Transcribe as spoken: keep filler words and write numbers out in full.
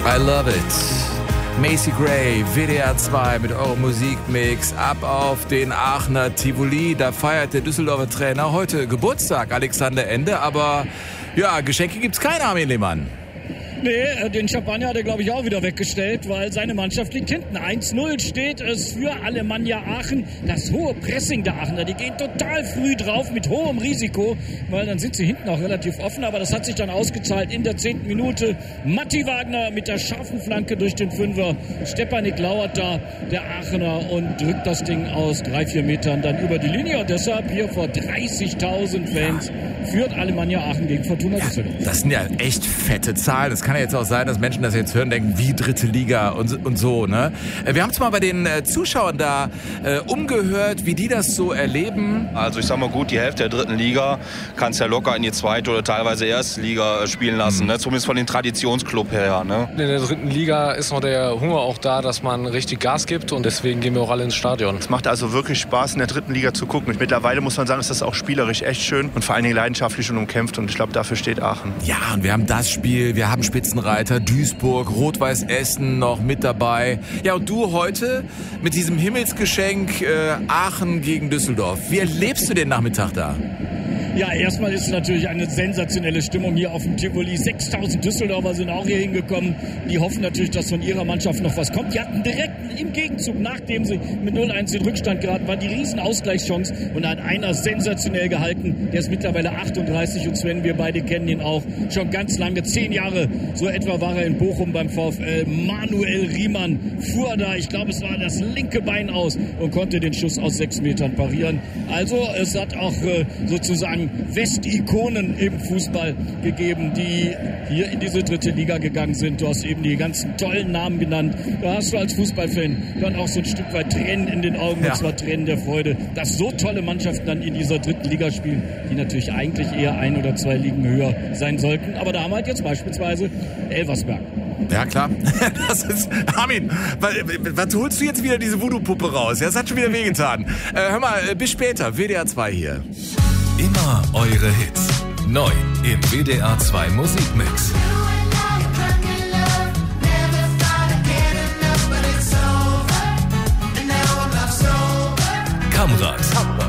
I love it. Macy Gray, W D R zwei mit eurem Musikmix. Ab auf den Aachener Tivoli. Da feiert der Düsseldorfer Trainer heute Geburtstag, Alexander Ende. Aber ja, Geschenke gibt's keine, Armin Lehmann. Nee, den Champagner hat er, glaube ich, auch wieder weggestellt, weil seine Mannschaft liegt hinten. eins null steht es für Alemannia Aachen. Das hohe Pressing der Aachener, die gehen total früh drauf mit hohem Risiko, weil dann sind sie hinten auch relativ offen. Aber das hat sich dann ausgezahlt in der zehnten Minute. Matti Wagner mit der scharfen Flanke durch den Fünfer. Stepanik lauert da, der Aachener, und drückt das Ding aus drei, vier Metern dann über die Linie. Und deshalb hier vor dreißigtausend Fans führt Alemannia Aachen gegen Fortuna Düsseldorf. Das sind ja echt fette Zahlen. Das kann ja jetzt auch sein, dass Menschen das jetzt hören, denken, wie dritte Liga und, und so, ne? Wir haben es mal bei den äh, Zuschauern da äh, umgehört, wie die das so erleben. Also ich sag mal gut, die Hälfte der dritten Liga kannst ja locker in die zweite oder teilweise erste Liga spielen lassen, mhm. ne? Zumindest von den Traditionsclub her, ne? In der dritten Liga ist noch der Hunger auch da, dass man richtig Gas gibt, und deswegen gehen wir auch alle ins Stadion. Es macht also wirklich Spaß, in der dritten Liga zu gucken. Und mittlerweile muss man sagen, ist das auch spielerisch echt schön und vor allen Dingen leidenschaftlich und umkämpft, und ich glaube, dafür steht Aachen. Ja, und wir haben das Spiel, wir haben Spitzenreiter Duisburg, Rot-Weiß Essen noch mit dabei. Ja, und du heute mit diesem Himmelsgeschenk äh, Aachen gegen Düsseldorf. Wie erlebst du den Nachmittag da? Ja, erstmal ist es natürlich eine sensationelle Stimmung hier auf dem Tivoli. sechstausend Düsseldorfer sind auch hier hingekommen. Die hoffen natürlich, dass von ihrer Mannschaft noch was kommt. Die hatten direkt im Gegenzug, nachdem sie mit null eins in Rückstand geraten waren, die riesen Ausgleichschance. Und da hat einer sensationell gehalten. Der ist mittlerweile achtunddreißig, und Sven, wir beide kennen ihn auch schon ganz lange. Zehn Jahre, so etwa, war er in Bochum beim VfL. Manuel Riemann fuhr da, ich glaube, es war das linke Bein aus, und konnte den Schuss aus sechs Metern parieren. Also es hat auch äh, sozusagen Westikonen im Fußball gegeben, die hier in diese dritte Liga gegangen sind. Du hast eben die ganzen tollen Namen genannt. Da hast du als Fußballfan dann auch so ein Stück weit Tränen in den Augen, ja. Und zwar Tränen der Freude, dass so tolle Mannschaften dann in dieser dritten Liga spielen, die natürlich eigentlich eher ein oder zwei Ligen höher sein sollten. Aber da haben wir halt jetzt beispielsweise Elversberg. Ja, klar. Das ist, Armin, was, was holst du jetzt wieder diese Voodoo-Puppe raus? Das hat schon wieder wehgetan. Äh, hör mal, bis später. W D R zwei hier. Immer eure Hits. Neu im W D R zwei Musikmix. Kamrat.